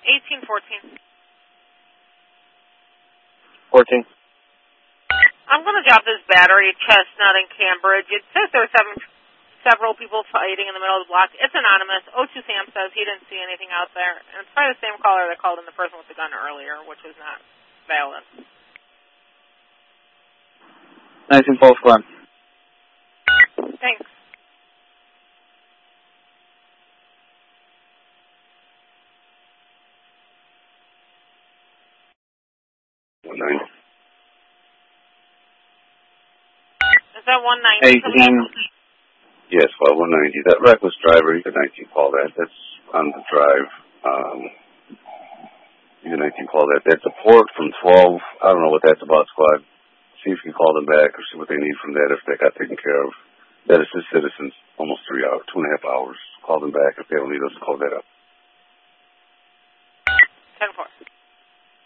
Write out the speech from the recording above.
1814. 14. I'm going to drop this battery Chestnut in Cambridge. It says there were several people fighting in the middle of the block. It's anonymous. O2 Sam says he didn't see anything out there. And it's probably the same caller that called in the person with the gun earlier, which was not valid. 1912 Glen. Thanks. Is that 190? 18. Yes, 190. That reckless driver, you can 19 call that. That's on the drive. You can 19 call that. That's a port from 12. I don't know what that's about, squad. See if you can call them back or see what they need from that if they got taken care of. That is the citizens, almost 3 hours, 2.5 hours. Call them back if they don't need us to call that up. 10-4.